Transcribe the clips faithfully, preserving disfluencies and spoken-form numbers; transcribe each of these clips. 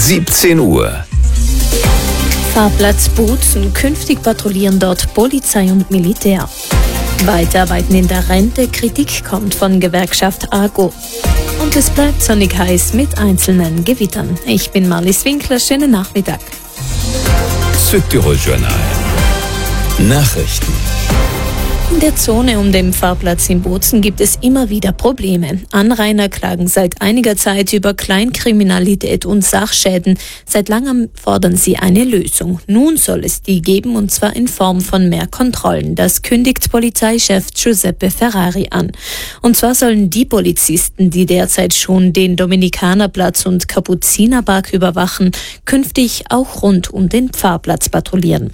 siebzehn Uhr. Fahrplatz Bozen, künftig patrouillieren dort Polizei und Militär. Weiterarbeiten in der Rente, Kritik kommt von Gewerkschaft Argo. Und es bleibt sonnig heiß mit einzelnen Gewittern. Ich bin Marlies Winkler, schönen Nachmittag. Südtirol Journal. Nachrichten. In der Zone um den Fahrplatz in Bozen gibt es immer wieder Probleme. Anrainer klagen seit einiger Zeit über Kleinkriminalität und Sachschäden. Seit langem fordern sie eine Lösung. Nun soll es die geben, und zwar in Form von mehr Kontrollen. Das kündigt Polizeichef Giuseppe Ferrari an. Und zwar sollen die Polizisten, die derzeit schon den Dominikanerplatz und Kapuzinerpark überwachen, künftig auch rund um den Fahrplatz patrouillieren.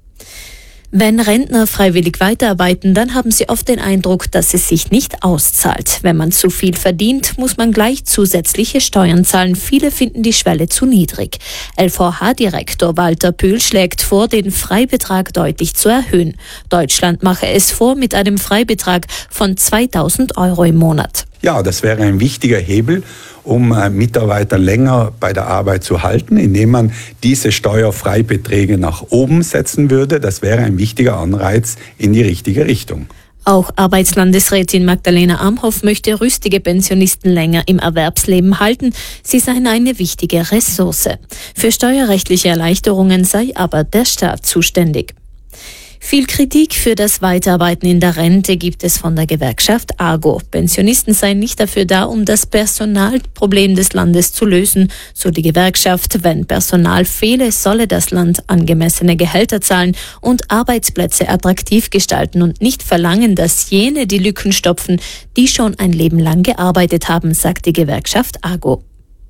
Wenn Rentner freiwillig weiterarbeiten, dann haben sie oft den Eindruck, dass es sich nicht auszahlt. Wenn man zu viel verdient, muss man gleich zusätzliche Steuern zahlen. Viele finden die Schwelle zu niedrig. L V H-Direktor Walter Pühl schlägt vor, den Freibetrag deutlich zu erhöhen. Deutschland mache es vor mit einem Freibetrag von zweitausend Euro im Monat. Ja, das wäre ein wichtiger Hebel, um Mitarbeiter länger bei der Arbeit zu halten, indem man diese Steuerfreibeträge nach oben setzen würde. Das wäre ein wichtiger Anreiz in die richtige Richtung. Auch Arbeitslandesrätin Magdalena Amhoff möchte rüstige Pensionisten länger im Erwerbsleben halten. Sie seien eine wichtige Ressource. Für steuerrechtliche Erleichterungen sei aber der Staat zuständig. Viel Kritik für das Weiterarbeiten in der Rente gibt es von der Gewerkschaft Argo. Pensionisten seien nicht dafür da, um das Personalproblem des Landes zu lösen, so die Gewerkschaft. Wenn Personal fehle, solle das Land angemessene Gehälter zahlen und Arbeitsplätze attraktiv gestalten und nicht verlangen, dass jene die Lücken stopfen, die schon ein Leben lang gearbeitet haben, sagt die Gewerkschaft Argo.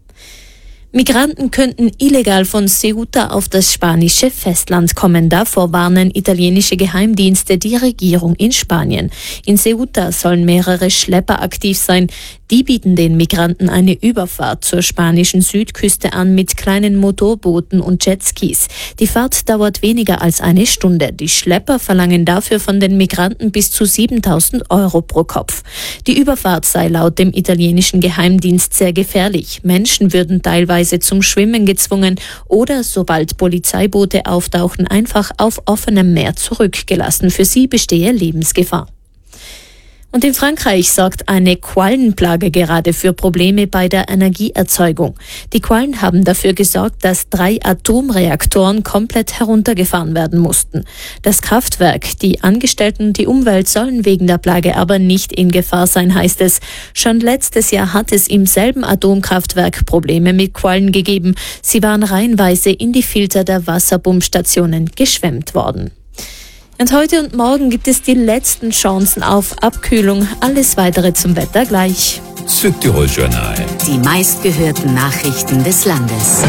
Migranten könnten illegal von Ceuta auf das spanische Festland kommen. Davor warnen italienische Geheimdienste die Regierung in Spanien. In Ceuta sollen mehrere Schlepper aktiv sein. Die bieten den Migranten eine Überfahrt zur spanischen Südküste an mit kleinen Motorbooten und Jetskis. Die Fahrt dauert weniger als eine Stunde. Die Schlepper verlangen dafür von den Migranten bis zu siebentausend Euro pro Kopf. Die Überfahrt sei laut dem italienischen Geheimdienst sehr gefährlich. Menschen würden teilweise zum Schwimmen gezwungen oder, sobald Polizeiboote auftauchen, einfach auf offenem Meer zurückgelassen. Für sie bestehe Lebensgefahr. Und in Frankreich sorgt eine Quallenplage gerade für Probleme bei der Energieerzeugung. Die Quallen haben dafür gesorgt, dass drei Atomreaktoren komplett heruntergefahren werden mussten. Das Kraftwerk, die Angestellten und die Umwelt sollen wegen der Plage aber nicht in Gefahr sein, heißt es. Schon letztes Jahr hat es im selben Atomkraftwerk Probleme mit Quallen gegeben. Sie waren reihenweise in die Filter der Wasserpumpstationen geschwemmt worden. Und heute und morgen gibt es die letzten Chancen auf Abkühlung. Alles weitere zum Wetter gleich. Südtirol Journal. Die meistgehörten Nachrichten des Landes.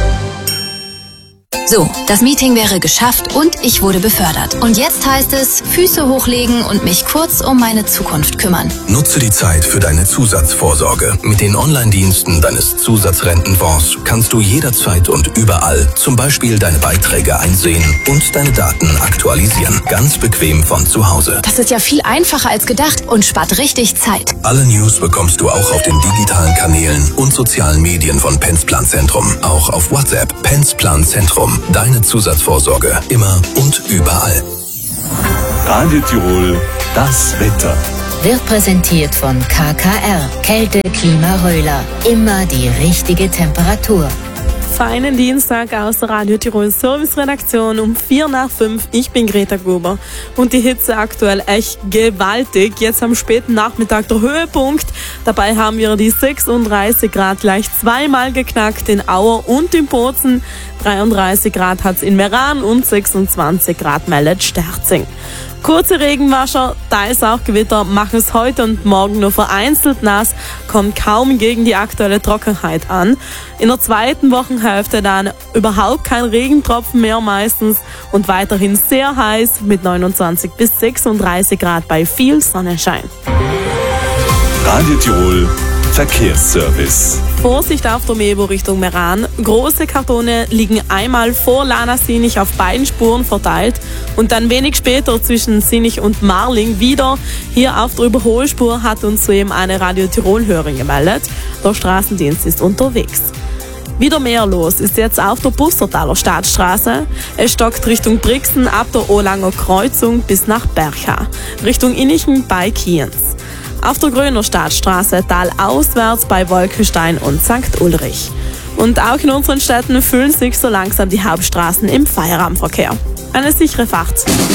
So, das Meeting wäre geschafft und ich wurde befördert. Und jetzt heißt es, Füße hochlegen und mich kurz um meine Zukunft kümmern. Nutze die Zeit für deine Zusatzvorsorge. Mit den Online-Diensten deines Zusatzrentenfonds kannst du jederzeit und überall zum Beispiel deine Beiträge einsehen und deine Daten aktualisieren. Ganz bequem von zu Hause. Das ist ja viel einfacher als gedacht und spart richtig Zeit. Alle News bekommst du auch auf den digitalen Kanälen und sozialen Medien von Pensplan Zentrum. Auch auf WhatsApp. Pensplan Zentrum. Deine Zusatzvorsorge. Immer und überall. Radio Tirol, das Wetter. Wird präsentiert von K K R. Kälte, Klima, Röhler. Immer die richtige Temperatur. Feinen Dienstag aus der Radio Tirol Service-Redaktion um vier nach fünf. Ich bin Greta Gruber und die Hitze aktuell echt gewaltig. Jetzt am späten Nachmittag der Höhepunkt. Dabei haben wir die sechsunddreißig Grad gleich zweimal geknackt in Auer und in Bozen. dreiunddreißig Grad hat's in Meran und sechsundzwanzig Grad meldet Sterzing. Kurze Regenwascher, teils auch Gewitter, machen es heute und morgen nur vereinzelt nass, kommt kaum gegen die aktuelle Trockenheit an. In der zweiten Wochenhälfte dann überhaupt kein Regentropfen mehr meistens und weiterhin sehr heiß mit neunundzwanzig bis sechsunddreißig Grad bei viel Sonnenschein. Radio Tirol Verkehrsservice. Vorsicht auf der Mevo Richtung Meran. Große Kartone liegen einmal vor Lana-Sinich auf beiden Spuren verteilt und dann wenig später zwischen Sinich und Marling wieder. Hier auf der Überholspur hat uns soeben eine Radio Tirol-Hörerin gemeldet. Der Straßendienst ist unterwegs. Wieder mehr los ist jetzt auf der Bustertaler Stadtstraße. Es stockt Richtung Brixen ab der Olanger Kreuzung bis nach Bercha, Richtung Innichen bei Kienz. Auf der Gröner Stadtstraße talauswärts bei Wolkenstein und Sankt Ulrich. Und auch in unseren Städten füllen sich so langsam die Hauptstraßen im Feierabendverkehr. Eine sichere Fahrt.